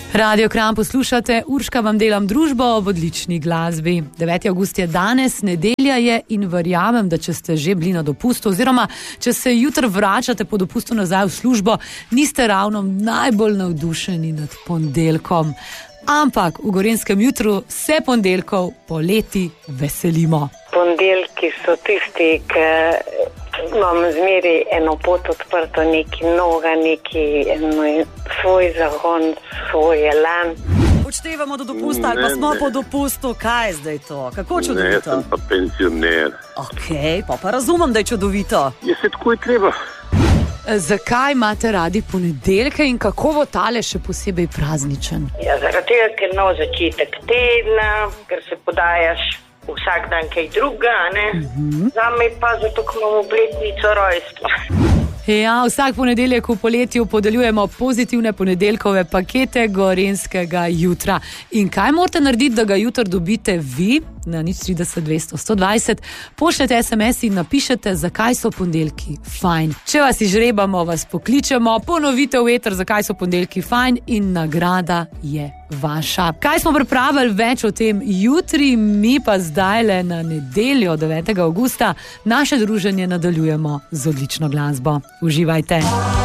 Radio Kranj poslušate, Urška vam delam družbo ob odlični glasbi. 9. avgust je danes, nedelja je in verjamem, da če ste že bili na dopustu oziroma če se jutri vračate po dopustu nazaj v službo, niste ravno najbolj navdušeni nad ponedeljkom. Ampak v Gorenjskem jutru se ponedeljkov poleti veselimo. Ponedeljki so tisti, ki imam zmeri eno pot odprto, neki noga, neki svoj zagon, svoj elan. Odštevamo do dopusta ali pa smo po dopustu, kaj je zdaj to? Kako čudovito? Ne, sem pa pensioner. Okej, pa razumem, da je čudovito. Je se tako je treba. Zakaj imate radi ponedeljke in kako bo tale še posebej prazničen? Ja, zaradi tega, ker nov začetek tedna, ker se podajaš vsak dan kaj druga, ne? Zame pa zato, ko imamo obletnico rojstva. Ja, vsak ponedeljek v poletju podeljujemo pozitivne ponedeljkove pakete Gorenjskega jutra. In kaj morate narediti, da ga jutri dobite vi? Na 030 200 120, pošljete SMS in napišete, zakaj so ponedeljki fajn. Če vas izžrebamo, vas pokličemo, ponovite v eter, zakaj so ponedeljki fajn in nagrada je vaša. Kaj smo pripravili več o tem jutri, mi pa zdajle na nedeljo 9. avgusta naše druženje nadaljujemo z odlično glasbo. Uživajte!